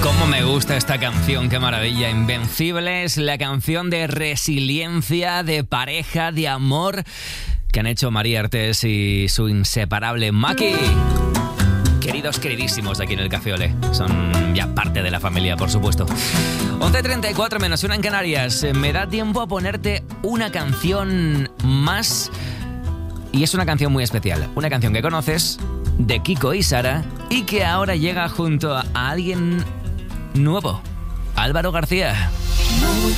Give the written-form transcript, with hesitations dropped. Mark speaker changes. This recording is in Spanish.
Speaker 1: Cómo me gusta esta canción, qué maravilla. Invencibles, la canción de resiliencia, de pareja, de amor que han hecho María Artés y su inseparable Maki. Queridos, queridísimos aquí en el Café Olé. Son ya parte de la familia, por supuesto. 11:34 menos 1 en Canarias. Me da tiempo a ponerte una canción más. Y es una canción muy especial. Una canción que conoces, de Kiko y Sara, y que ahora llega junto a alguien nuevo. Álvaro García.